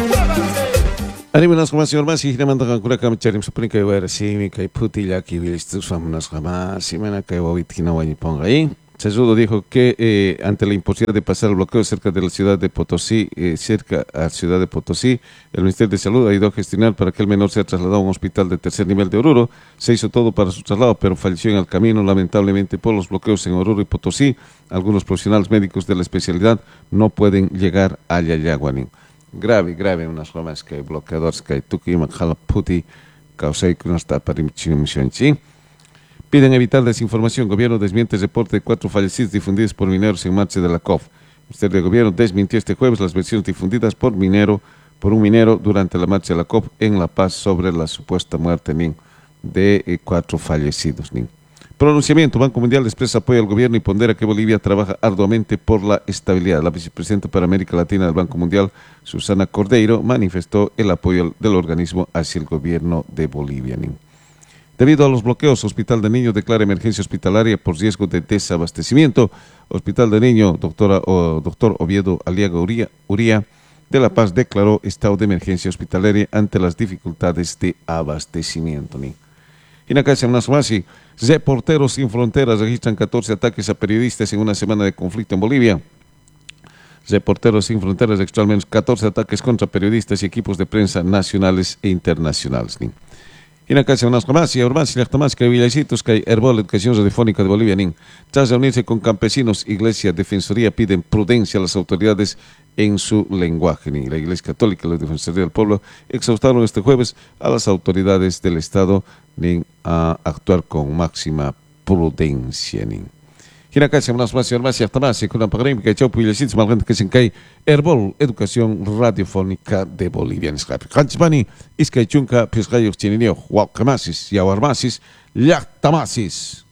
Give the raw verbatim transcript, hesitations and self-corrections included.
Animo nas kama señor Masi hina manda kan kura kam charim suprin kay wera simi kay puti ya ki wilistus famunas kama simana kay wawit hina wani ponga ahí. Cesudo dijo que eh, ante la imposibilidad de pasar el bloqueo cerca de la ciudad de Potosí, eh, cerca a la ciudad de Potosí, el Ministerio de Salud ha ido a gestionar para que el menor sea trasladado a un hospital de tercer nivel de Oruro. Se hizo todo para su traslado, pero falleció en el camino, lamentablemente, por los bloqueos en Oruro y Potosí. Algunos profesionales médicos de la especialidad no pueden llegar a Yayaguanin. Grave, grave, unas formas que hay bloqueadores que hay tuki, manjala puti, causei que no está para misión, sí. Piden evitar desinformación. Gobierno desmiente el reporte de cuatro fallecidos difundidos por mineros en marcha de la C O F. El Ministerio de Gobierno desmintió este jueves las versiones difundidas por minero, por un minero durante la marcha de la C O F en La Paz sobre la supuesta muerte nin, de eh, cuatro fallecidos. Nin. Pronunciamiento. Banco Mundial expresa apoyo al gobierno y pondera que Bolivia trabaja arduamente por la estabilidad. La vicepresidenta para América Latina del Banco Mundial, Susana Cordeiro, manifestó el apoyo del organismo hacia el gobierno de Bolivia. Nin. Debido a los bloqueos, Hospital de Niños declara emergencia hospitalaria por riesgo de desabastecimiento. Hospital de Niños, doctora, o, doctor Oviedo Aliaga Uría, Uría de La Paz declaró estado de emergencia hospitalaria ante las dificultades de abastecimiento. Y en la casa más fácil, Reporteros Sin Fronteras registran catorce ataques a periodistas en una semana de conflicto en Bolivia. Reporteros Sin Fronteras registró al menos catorce ataques contra periodistas y equipos de prensa nacionales e internacionales. Y en la casa unas más y ahora más y las más que Villasitos que Herbol Educación Radiofónica de Bolivia nin. Tras reunirse con campesinos, Iglesia Defensoría piden prudencia a las autoridades en su lenguaje. Nin. La Iglesia Católica y la Defensoría del Pueblo exhortaron este jueves a las autoridades del Estado nin, a actuar con máxima prudencia. Nin. Y en la casa unas más y ahora más y hasta más y con la pagaré que chau Villasitos malgante que se encay Herbol Educación Radiofónica de Bolivia. Hanchbani, Iskay Chunka, Pisgayo Chininio, Huacamasis, Yawarmasis, Yactamasis.